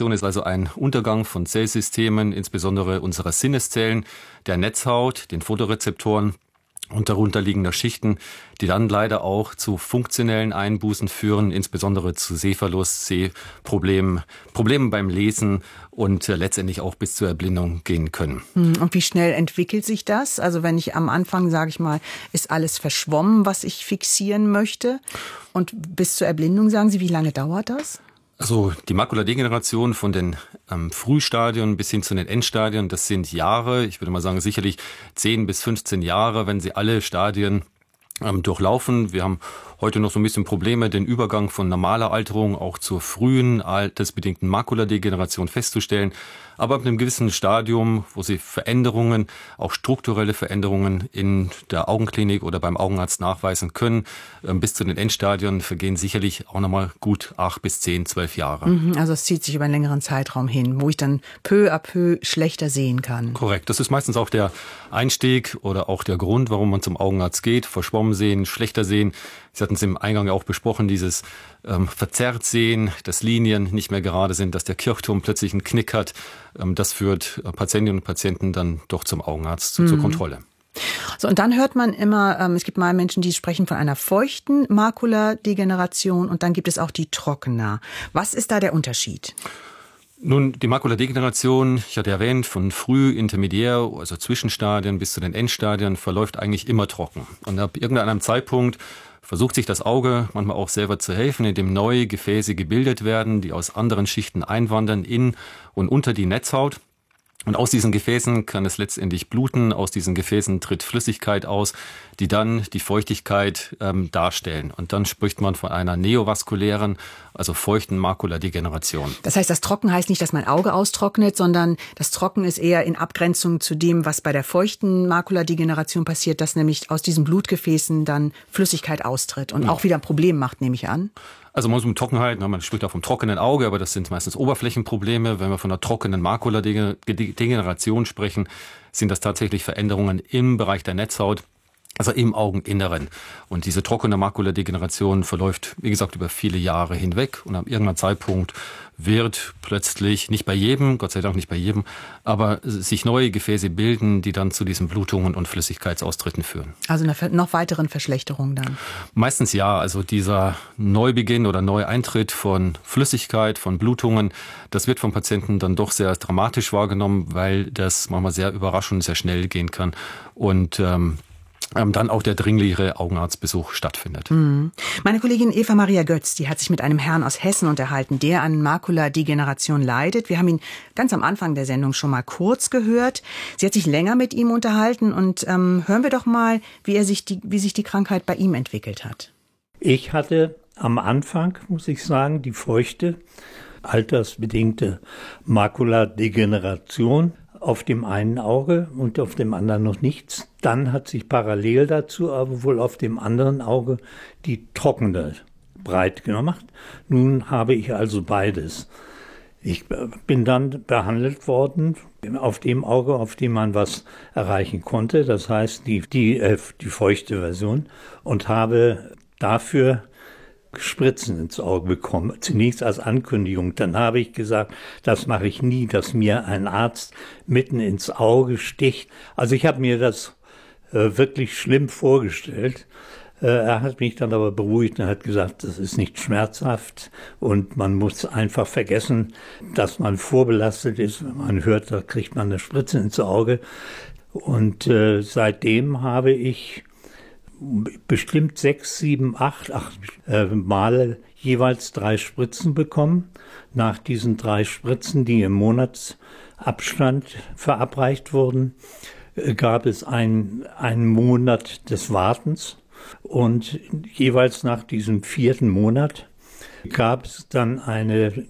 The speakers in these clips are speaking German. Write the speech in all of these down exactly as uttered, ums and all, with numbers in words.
Makuladegeneration ist also ein Untergang von Zellsystemen, insbesondere unserer Sinneszellen, der Netzhaut, den Photorezeptoren und darunter liegender Schichten, die dann leider auch zu funktionellen Einbußen führen, insbesondere zu Sehverlust, Sehproblemen, Problemen beim Lesen und äh, letztendlich auch bis zur Erblindung gehen können. Und wie schnell entwickelt sich das? Also wenn ich am Anfang, sage ich mal, ist alles verschwommen, was ich fixieren möchte, und bis zur Erblindung, sagen Sie, wie lange dauert das? Also die Makuladegeneration von den ähm, Frühstadien bis hin zu den Endstadien, das sind Jahre, ich würde mal sagen sicherlich zehn bis fünfzehn Jahre, wenn sie alle Stadien ähm, durchlaufen. Wir haben heute noch so ein bisschen Probleme, den Übergang von normaler Alterung auch zur frühen altersbedingten Makuladegeneration festzustellen. Aber ab einem gewissen Stadium, wo Sie Veränderungen, auch strukturelle Veränderungen in der Augenklinik oder beim Augenarzt nachweisen können, bis zu den Endstadien vergehen sicherlich auch nochmal gut acht bis zehn, zwölf Jahre. Also es zieht sich über einen längeren Zeitraum hin, wo ich dann peu à peu schlechter sehen kann. Korrekt. Das ist meistens auch der Einstieg oder auch der Grund, warum man zum Augenarzt geht. Verschwommen sehen, schlechter sehen. Sie hatten es im Eingang ja auch besprochen, dieses ähm, verzerrt sehen, dass Linien nicht mehr gerade sind, dass der Kirchturm plötzlich einen Knick hat. Ähm, das führt äh, Patientinnen und Patienten dann doch zum Augenarzt, zu, mhm. zur Kontrolle. So, und dann hört man immer, ähm, es gibt mal Menschen, die sprechen von einer feuchten Makuladegeneration, und dann gibt es auch die trockene. Was ist da der Unterschied? Nun, die Makuladegeneration, ich hatte erwähnt, von früh, intermediär, also Zwischenstadien bis zu den Endstadien, verläuft eigentlich immer trocken. Und ab irgendeinem Zeitpunkt versucht sich das Auge manchmal auch selber zu helfen, indem neue Gefäße gebildet werden, die aus anderen Schichten einwandern in und unter die Netzhaut. Und aus diesen Gefäßen kann es letztendlich bluten, aus diesen Gefäßen tritt Flüssigkeit aus, die dann die Feuchtigkeit ähm, darstellen. Und dann spricht man von einer neovaskulären, also feuchten Makuladegeneration. Das heißt, das Trocken heißt nicht, dass mein Auge austrocknet, sondern das Trocken ist eher in Abgrenzung zu dem, was bei der feuchten Makuladegeneration passiert, dass nämlich aus diesen Blutgefäßen dann Flüssigkeit austritt und ja. auch wieder ein Problem macht, nehme ich an. Also man muss um Trockenheit, man spricht auch vom trockenen Auge, aber das sind meistens Oberflächenprobleme. Wenn wir von einer trockenen Makuladegeneration sprechen, sind das tatsächlich Veränderungen im Bereich der Netzhaut, also im Augeninneren. Und diese trockene Makuladegeneration verläuft, wie gesagt, über viele Jahre hinweg. Und ab irgendeinem Zeitpunkt wird plötzlich, nicht bei jedem, Gott sei Dank nicht bei jedem, aber sich neue Gefäße bilden, die dann zu diesen Blutungen und Flüssigkeitsaustritten führen. Also eine noch weiteren Verschlechterung dann? Meistens ja. Also dieser Neubeginn oder Neueintritt von Flüssigkeit, von Blutungen, das wird vom Patienten dann doch sehr dramatisch wahrgenommen, weil das manchmal sehr überraschend, sehr schnell gehen kann. Und ähm, dann auch der dringlichere Augenarztbesuch stattfindet. Mhm. Meine Kollegin Eva Maria Götz, die hat sich mit einem Herrn aus Hessen unterhalten, der an Makuladegeneration leidet. Wir haben ihn ganz am Anfang der Sendung schon mal kurz gehört. Sie hat sich länger mit ihm unterhalten, und ähm, hören wir doch mal, wie er sich die, wie sich die Krankheit bei ihm entwickelt hat. Ich hatte am Anfang, muss ich sagen, die feuchte, altersbedingte Makuladegeneration auf dem einen Auge und auf dem anderen noch nichts. Dann hat sich parallel dazu aber wohl auf dem anderen Auge die trockene breit gemacht. Nun habe ich also beides. Ich bin dann behandelt worden auf dem Auge, auf dem man was erreichen konnte, das heißt die, die, äh, die feuchte Version, und habe dafür Spritzen ins Auge bekommen, zunächst als Ankündigung. Dann habe ich gesagt, das mache ich nie, dass mir ein Arzt mitten ins Auge sticht. Also ich habe mir das äh, wirklich schlimm vorgestellt. Äh, er hat mich dann aber beruhigt und hat gesagt, das ist nicht schmerzhaft und man muss einfach vergessen, dass man vorbelastet ist. Wenn man hört, da kriegt man eine Spritze ins Auge. Und äh, seitdem habe ich bestimmt sechs, sieben, acht, acht äh, Male jeweils drei Spritzen bekommen. Nach diesen drei Spritzen, die im Monatsabstand verabreicht wurden, äh, gab es ein, einen Monat des Wartens. Und jeweils nach diesem vierten Monat gab es dann eine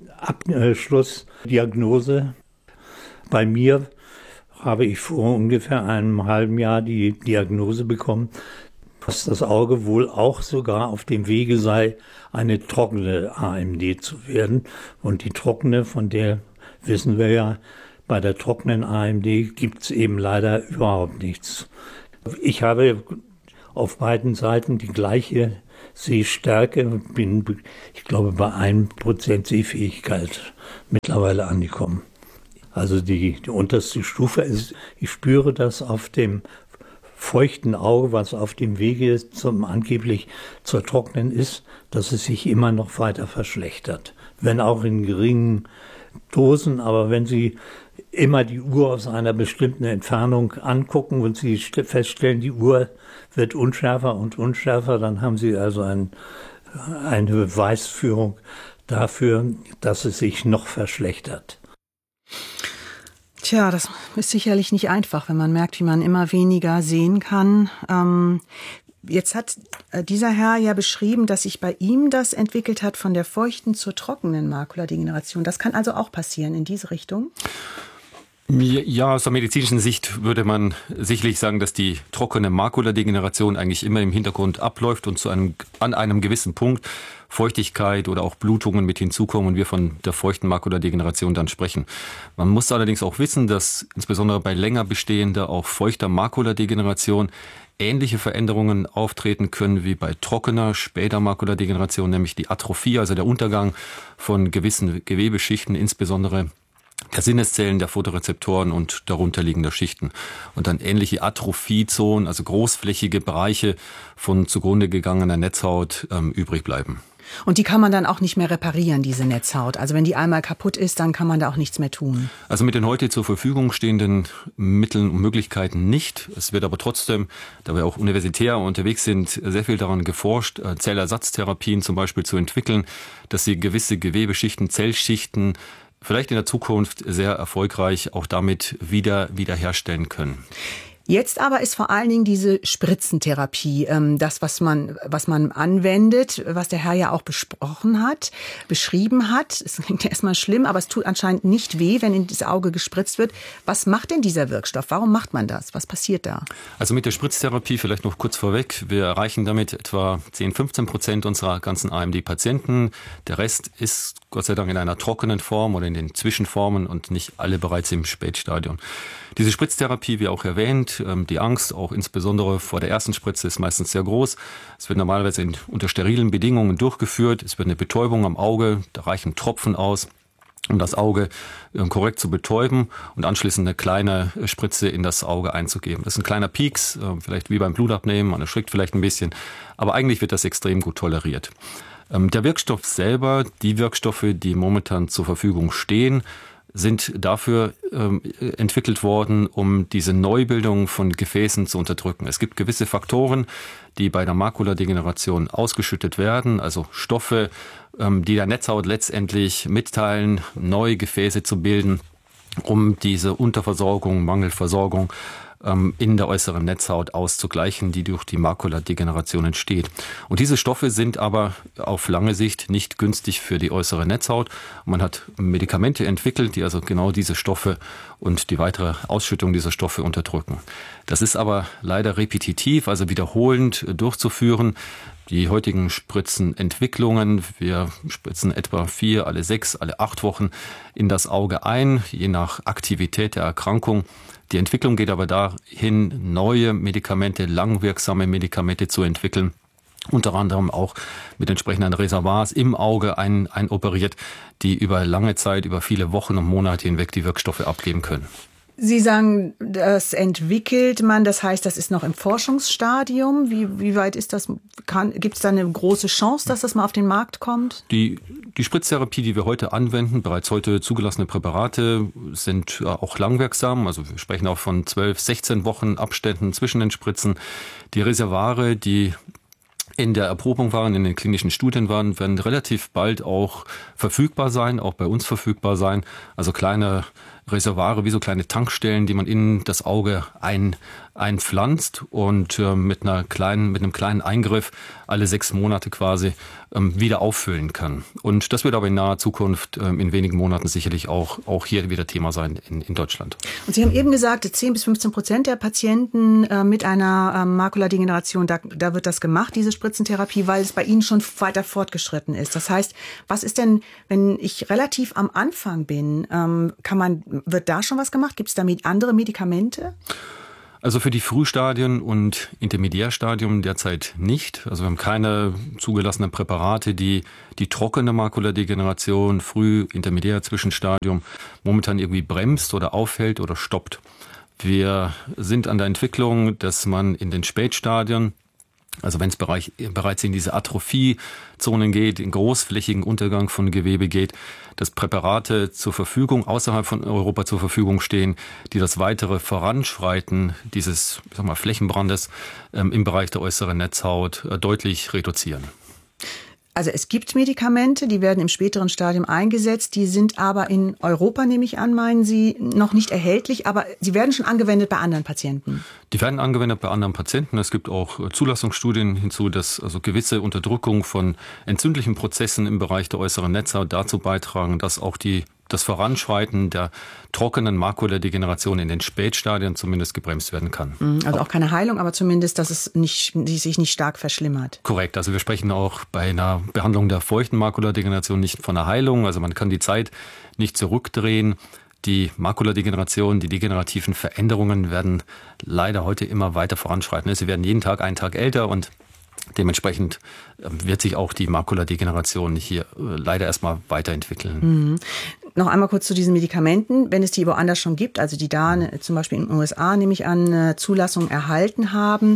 Abschlussdiagnose. Bei mir habe ich vor ungefähr einem halben Jahr die Diagnose bekommen, dass das Auge wohl auch sogar auf dem Wege sei, eine trockene A M D zu werden. Und die trockene, von der wissen wir ja, bei der trockenen A M D gibt es eben leider überhaupt nichts. Ich habe auf beiden Seiten die gleiche Sehstärke und bin, ich glaube, bei einem Prozent Sehfähigkeit mittlerweile angekommen. Also die, die unterste Stufe ist, ich spüre das auf dem feuchten Auge, was auf dem Wege zum angeblich zur Trocknen ist, dass es sich immer noch weiter verschlechtert. Wenn auch in geringen Dosen, aber wenn Sie immer die Uhr aus einer bestimmten Entfernung angucken und Sie feststellen, die Uhr wird unschärfer und unschärfer, dann haben Sie also ein, eine Beweisführung dafür, dass es sich noch verschlechtert. Tja, das ist sicherlich nicht einfach, wenn man merkt, wie man immer weniger sehen kann. Ähm, jetzt hat dieser Herr ja beschrieben, dass sich bei ihm das entwickelt hat von der feuchten zur trockenen Makuladegeneration. Das kann also auch passieren in diese Richtung? Ja, aus der medizinischen Sicht würde man sicherlich sagen, dass die trockene Makuladegeneration eigentlich immer im Hintergrund abläuft und zu einem, an einem gewissen Punkt Feuchtigkeit oder auch Blutungen mit hinzukommen und wir von der feuchten Makuladegeneration dann sprechen. Man muss allerdings auch wissen, dass insbesondere bei länger bestehender, auch feuchter Makuladegeneration ähnliche Veränderungen auftreten können wie bei trockener, später Makuladegeneration, nämlich die Atrophie, also der Untergang von gewissen Gewebeschichten, insbesondere der Sinneszellen, der Photorezeptoren und darunterliegender Schichten. Und dann ähnliche Atrophiezonen, also großflächige Bereiche von zugrunde gegangener Netzhaut ähm, übrig bleiben. Und die kann man dann auch nicht mehr reparieren, diese Netzhaut. Also wenn die einmal kaputt ist, dann kann man da auch nichts mehr tun. Also mit den heute zur Verfügung stehenden Mitteln und Möglichkeiten nicht. Es wird aber trotzdem, da wir auch universitär unterwegs sind, sehr viel daran geforscht, Zellersatztherapien zum Beispiel zu entwickeln, dass sie gewisse Gewebeschichten, Zellschichten vielleicht in der Zukunft sehr erfolgreich auch damit wieder wiederherstellen können. Jetzt aber ist vor allen Dingen diese Spritzentherapie, ähm, das, was man, was man anwendet, was der Herr ja auch besprochen hat, beschrieben hat. Es klingt ja erstmal schlimm, aber es tut anscheinend nicht weh, wenn in das Auge gespritzt wird. Was macht denn dieser Wirkstoff? Warum macht man das? Was passiert da? Also mit der Spritztherapie vielleicht noch kurz vorweg. Wir erreichen damit etwa zehn, fünfzehn Prozent unserer ganzen A M D-Patienten. Der Rest ist Gott sei Dank in einer trockenen Form oder in den Zwischenformen und nicht alle bereits im Spätstadium. Diese Spritztherapie, wie auch erwähnt, die Angst, auch insbesondere vor der ersten Spritze, ist meistens sehr groß. Es wird normalerweise in, unter sterilen Bedingungen durchgeführt. Es wird eine Betäubung am Auge, da reichen Tropfen aus, um das Auge korrekt zu betäuben und anschließend eine kleine Spritze in das Auge einzugeben. Das ist ein kleiner Pieks, vielleicht wie beim Blutabnehmen, man erschrickt vielleicht ein bisschen, aber eigentlich wird das extrem gut toleriert. Der Wirkstoff selber, die Wirkstoffe, die momentan zur Verfügung stehen, sind dafür ähm, entwickelt worden, um diese Neubildung von Gefäßen zu unterdrücken. Es gibt gewisse Faktoren, die bei der Makuladegeneration ausgeschüttet werden, also Stoffe, ähm, die der Netzhaut letztendlich mitteilen, neue Gefäße zu bilden, um diese Unterversorgung, Mangelversorgung in der äußeren Netzhaut auszugleichen, die durch die Makuladegeneration entsteht. Und diese Stoffe sind aber auf lange Sicht nicht günstig für die äußere Netzhaut. Man hat Medikamente entwickelt, die also genau diese Stoffe und die weitere Ausschüttung dieser Stoffe unterdrücken. Das ist aber leider repetitiv, also wiederholend durchzuführen. Die heutigen Spritzenentwicklungen, wir spritzen etwa vier, alle sechs, alle acht Wochen in das Auge ein, je nach Aktivität der Erkrankung. Die Entwicklung geht aber dahin, neue Medikamente, langwirksame Medikamente zu entwickeln. Unter anderem auch mit entsprechenden Reservoirs im Auge ein, einoperiert, die über lange Zeit, über viele Wochen und Monate hinweg die Wirkstoffe abgeben können. Sie sagen, das entwickelt man, das heißt, das ist noch im Forschungsstadium. Wie, wie weit ist das? Gibt es da eine große Chance, dass das mal auf den Markt kommt? Die, die Spritztherapie, die wir heute anwenden, bereits heute zugelassene Präparate, sind auch langwirksam. Also wir sprechen auch von zwölf, sechzehn Wochen Abständen zwischen den Spritzen. Die Reservoire, die in der Erprobung waren, in den klinischen Studien waren, werden relativ bald auch verfügbar sein, auch bei uns verfügbar sein. Also kleine Reservoire, wie so kleine Tankstellen, die man in das Auge ein, einpflanzt und äh, mit einer kleinen, mit einem kleinen Eingriff alle sechs Monate quasi ähm, wieder auffüllen kann. Und das wird aber in naher Zukunft ähm, in wenigen Monaten sicherlich auch, auch hier wieder Thema sein in, in Deutschland. Und Sie haben eben gesagt, zehn bis fünfzehn Prozent der Patienten äh, mit einer äh, Makuladegeneration, da, da wird das gemacht, diese Spritzentherapie, weil es bei Ihnen schon weiter fortgeschritten ist. Das heißt, was ist denn, wenn ich relativ am Anfang bin, ähm, kann man, wird da schon was gemacht? Gibt es da andere Medikamente? Also für die Frühstadien und Intermediärstadium derzeit nicht. Also wir haben keine zugelassenen Präparate, die die trockene Makuladegeneration, Früh-, Intermediär-, Zwischenstadium momentan irgendwie bremst oder aufhält oder stoppt. Wir sind an der Entwicklung, dass man in den Spätstadien, also wenn es Bereich, bereits in diese Atrophiezonen geht, in großflächigen Untergang von Gewebe geht, dass Präparate zur Verfügung, außerhalb von Europa zur Verfügung stehen, die das weitere Voranschreiten dieses, ich sag mal, Flächenbrandes ähm, im Bereich der äußeren Netzhaut äh, deutlich reduzieren. Also es gibt Medikamente, die werden im späteren Stadium eingesetzt, die sind aber in Europa, nehme ich an, meinen Sie, noch nicht erhältlich, aber sie werden schon angewendet bei anderen Patienten. Die werden angewendet bei anderen Patienten. Es gibt auch Zulassungsstudien hinzu, dass also gewisse Unterdrückung von entzündlichen Prozessen im Bereich der äußeren Netzhaut dazu beitragen, dass auch die das Voranschreiten der trockenen Makuladegeneration in den Spätstadien zumindest gebremst werden kann. Also auch keine Heilung, aber zumindest, dass es nicht, sich nicht stark verschlimmert. Korrekt. Also wir sprechen auch bei einer Behandlung der feuchten Makuladegeneration nicht von einer Heilung. Also man kann die Zeit nicht zurückdrehen. Die Makuladegeneration, die degenerativen Veränderungen werden leider heute immer weiter voranschreiten. Sie werden jeden Tag einen Tag älter und dementsprechend wird sich auch die Makuladegeneration hier leider erstmal weiterentwickeln. Mhm. Noch einmal kurz zu diesen Medikamenten. Wenn es die woanders schon gibt, also die da zum Beispiel in den U S A, nehme ich an, eine Zulassung erhalten haben,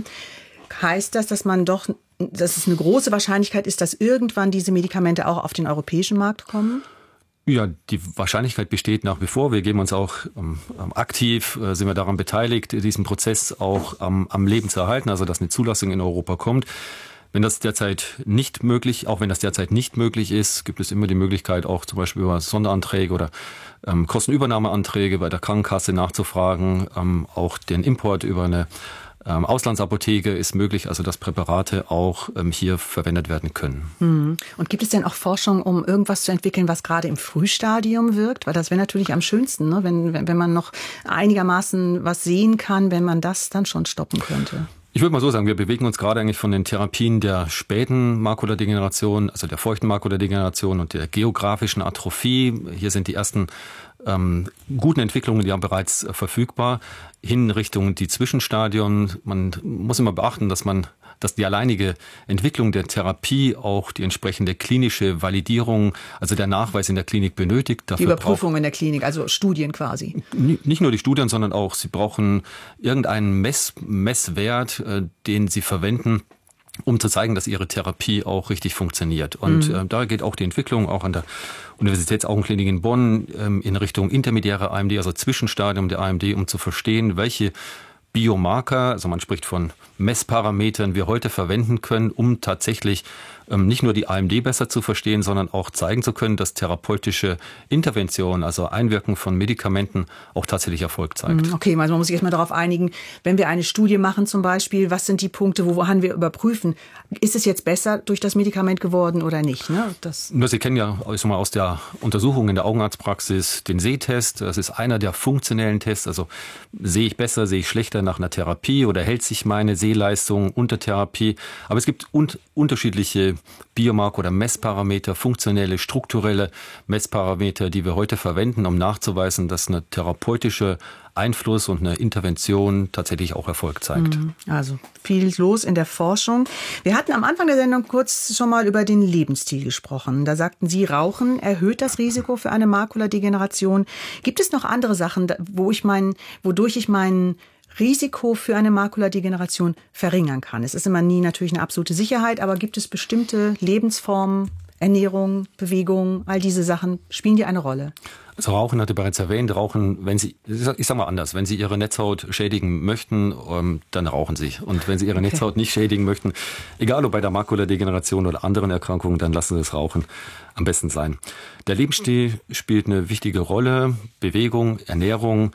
heißt das, dass man doch, dass es eine große Wahrscheinlichkeit ist, dass irgendwann diese Medikamente auch auf den europäischen Markt kommen? Ja, die Wahrscheinlichkeit besteht nach wie vor. Wir geben uns auch ähm, aktiv, äh, sind wir daran beteiligt, diesen Prozess auch ähm, am Leben zu erhalten, also dass eine Zulassung in Europa kommt. Wenn das derzeit nicht möglich, auch wenn das derzeit nicht möglich ist, gibt es immer die Möglichkeit, auch zum Beispiel über Sonderanträge oder ähm, Kostenübernahmeanträge bei der Krankenkasse nachzufragen. Ähm, auch den Import über eine ähm, Auslandsapotheke ist möglich, also dass Präparate auch ähm, hier verwendet werden können. Hm. Und gibt es denn auch Forschung, um irgendwas zu entwickeln, was gerade im Frühstadium wirkt? Weil das wäre natürlich am schönsten, ne? wenn, wenn, wenn man noch einigermaßen was sehen kann, wenn man das dann schon stoppen könnte. Ich würde mal so sagen, wir bewegen uns gerade eigentlich von den Therapien der späten Makuladegeneration, also der feuchten Makuladegeneration und der geografischen Atrophie. Hier sind die ersten ähm, guten Entwicklungen ja bereits äh, verfügbar, hin Richtung die Zwischenstadien. Man muss immer beachten, dass man dass die alleinige Entwicklung der Therapie auch die entsprechende klinische Validierung, also der Nachweis in der Klinik benötigt. Dafür die Überprüfung braucht, in der Klinik, also Studien quasi. Nicht nur die Studien, sondern auch, Sie brauchen irgendeinen Mess, Messwert, äh, den Sie verwenden, um zu zeigen, dass Ihre Therapie auch richtig funktioniert. Und mhm. äh, da geht auch die Entwicklung auch an der Universitätsaugenklinik in Bonn ähm, in Richtung intermediäre A M D, also Zwischenstadium der A M D, um zu verstehen, welche Biomarker, also man spricht von Messparametern, wir heute verwenden können, um tatsächlich ähm, nicht nur die A M D besser zu verstehen, sondern auch zeigen zu können, dass therapeutische Intervention, also Einwirken von Medikamenten, auch tatsächlich Erfolg zeigt. Okay, also man muss sich erstmal darauf einigen, wenn wir eine Studie machen zum Beispiel, was sind die Punkte, woran wir überprüfen, ist es jetzt besser durch das Medikament geworden oder nicht? Ne? Das Nur Sie kennen ja ich sag mal, aus der Untersuchung in der Augenarztpraxis den Sehtest. Das ist einer der funktionellen Tests, also sehe ich besser, sehe ich schlechter nach einer Therapie oder hält sich meine Sehleistung unter Therapie. Aber es gibt un- unterschiedliche Biomarker oder Messparameter, funktionelle, strukturelle Messparameter, die wir heute verwenden, um nachzuweisen, dass eine therapeutische Einfluss und eine Intervention tatsächlich auch Erfolg zeigt. Also viel los in der Forschung. Wir hatten am Anfang der Sendung kurz schon mal über den Lebensstil gesprochen. Da sagten Sie, Rauchen erhöht das Risiko für eine Makuladegeneration. Gibt es noch andere Sachen, wo ich mein, wodurch ich mein Risiko für eine Makuladegeneration verringern kann? Es ist immer nie natürlich eine absolute Sicherheit, aber gibt es bestimmte Lebensformen, Ernährung, Bewegung, all diese Sachen, spielen die eine Rolle? Also Rauchen hatte bereits erwähnt, Rauchen, wenn Sie, ich sage mal anders, wenn Sie Ihre Netzhaut schädigen möchten, dann rauchen Sie. Und wenn Sie Ihre okay. Netzhaut nicht schädigen möchten, egal ob bei der Makuladegeneration oder anderen Erkrankungen, dann lassen Sie das Rauchen am besten sein. Der Lebensstil spielt eine wichtige Rolle, Bewegung, Ernährung.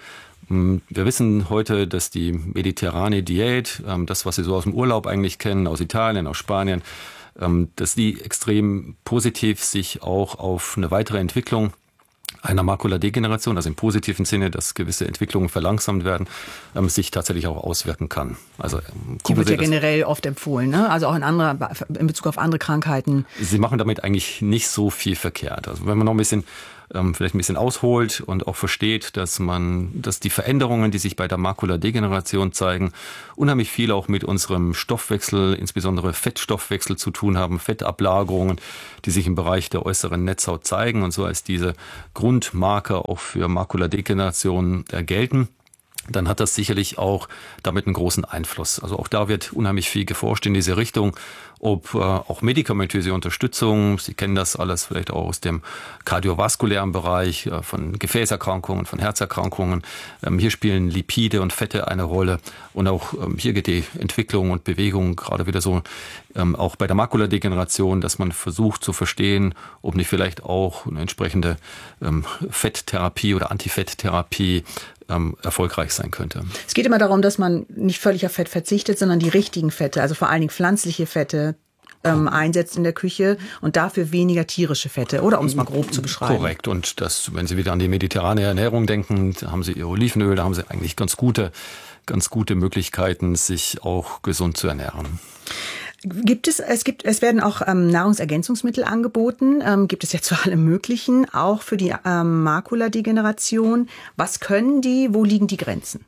Wir wissen heute, dass die mediterrane Diät, das, was Sie so aus dem Urlaub eigentlich kennen, aus Italien, aus Spanien, dass die extrem positiv sich auch auf eine weitere Entwicklung einer Makuladegeneration, also im positiven Sinne, dass gewisse Entwicklungen verlangsamt werden, ähm, sich tatsächlich auch auswirken kann. Also ähm, die wird ja generell oft empfohlen, ne? Also auch in anderer, in Bezug auf andere Krankheiten. Sie machen damit eigentlich nicht so viel verkehrt. Also wenn man noch ein bisschen ähm, vielleicht ein bisschen ausholt und auch versteht, dass man, dass die Veränderungen, die sich bei der Makuladegeneration zeigen, unheimlich viel auch mit unserem Stoffwechsel, insbesondere Fettstoffwechsel zu tun haben, Fettablagerungen, die sich im Bereich der äußeren Netzhaut zeigen und so als diese Grundmarker auch für Makuladegeneration äh, gelten. Dann hat das sicherlich auch damit einen großen Einfluss. Also auch da wird unheimlich viel geforscht in diese Richtung, ob äh, auch medikamentöse Unterstützung, Sie kennen das alles vielleicht auch aus dem kardiovaskulären Bereich, äh, von Gefäßerkrankungen, von Herzerkrankungen. Ähm, hier spielen Lipide und Fette eine Rolle und auch ähm, hier geht die Entwicklung und Bewegung gerade wieder so, ähm, auch bei der Makuladegeneration, dass man versucht zu verstehen, ob nicht vielleicht auch eine entsprechende ähm, Fetttherapie oder Antifetttherapie ähm, erfolgreich sein könnte. Es geht immer darum, dass man nicht völlig auf Fett verzichtet, sondern die richtigen Fette, also vor allen Dingen pflanzliche Fette, ähm, einsetzt in der Küche und dafür weniger tierische Fette, oder um es mal grob zu beschreiben. Korrekt. Und das, wenn Sie wieder an die mediterrane Ernährung denken, da haben Sie Ihr Olivenöl, da haben Sie eigentlich ganz gute, ganz gute Möglichkeiten, sich auch gesund zu ernähren. Gibt es, es gibt, es werden auch ähm, Nahrungsergänzungsmittel angeboten, ähm, gibt es jetzt für alle möglichen, auch für die ähm, Makuladegeneration. Was können die, wo liegen die Grenzen?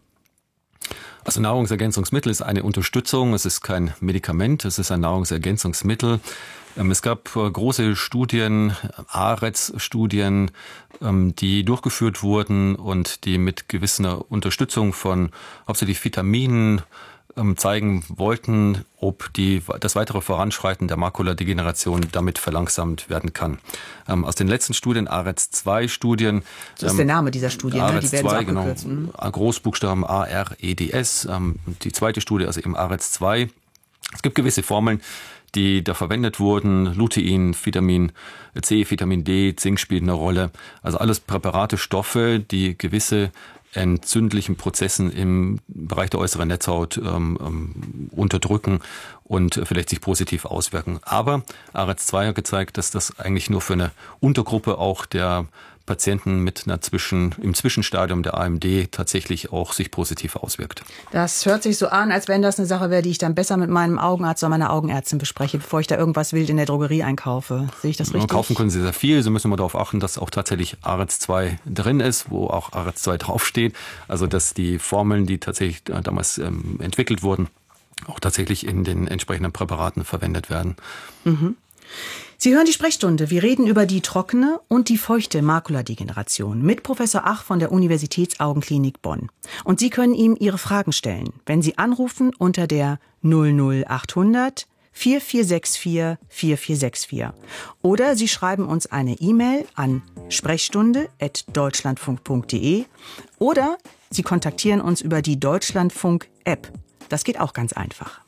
Also Nahrungsergänzungsmittel ist eine Unterstützung, es ist kein Medikament, es ist ein Nahrungsergänzungsmittel. Es gab große Studien, A R E Z-Studien, die durchgeführt wurden und die mit gewisser Unterstützung von hauptsächlich Vitaminen zeigen wollten, ob die, das weitere Voranschreiten der Makuladegeneration damit verlangsamt werden kann. Ähm, aus den letzten Studien, A R E Z zwei Studien. Das ist ähm, der Name dieser Studie, A R E Z ne? Die werden so abgekürzt. Genau, Großbuchstaben A R E D S. Ähm, die zweite Studie, also eben A R E Z zwei. Es gibt gewisse Formeln, die da verwendet wurden. Lutein, Vitamin C, Vitamin D, Zink spielt eine Rolle. Also alles Präparate, Stoffe, die gewisse entzündlichen Prozessen im Bereich der äußeren Netzhaut ähm, ähm, unterdrücken und vielleicht sich positiv auswirken. Aber A R E Z zwei hat gezeigt, dass das eigentlich nur für eine Untergruppe auch der Patienten mit einer Zwischen, im Zwischenstadium der A M D tatsächlich auch sich positiv auswirkt. Das hört sich so an, als wenn das eine Sache wäre, die ich dann besser mit meinem Augenarzt oder meiner Augenärztin bespreche, bevor ich da irgendwas wild in der Drogerie einkaufe. Sehe ich das richtig? Kaufen können Sie sehr viel. Sie müssen immer darauf achten, dass auch tatsächlich A R E Z zwei drin ist, wo auch A R E Z zwei draufsteht. Also dass die Formeln, die tatsächlich damals ähm, entwickelt wurden, auch tatsächlich in den entsprechenden Präparaten verwendet werden. Mhm. Sie hören die Sprechstunde. Wir reden über die trockene und die feuchte Makuladegeneration mit Professor Ach von der Universitätsaugenklinik Bonn. Und Sie können ihm Ihre Fragen stellen, wenn Sie anrufen unter der null null achthundert vier vier sechs vier vier vier sechs vier. Oder Sie schreiben uns eine E-Mail an sprechstunde at deutschlandfunk punkt de oder Sie kontaktieren uns über die Deutschlandfunk-App. Das geht auch ganz einfach.